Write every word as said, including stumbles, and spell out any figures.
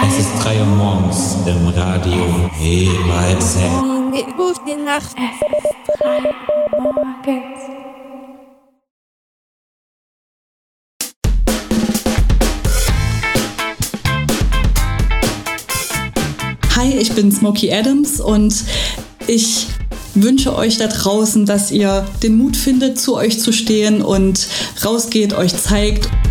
Es ist drei Uhr morgens im Radio E S M. Gute Nacht. Es ist drei Uhr morgens. Hi, ich bin Smokey Adams und ich wünsche euch da draußen, dass ihr den Mut findet, zu euch zu stehen und rausgeht, euch zeigt.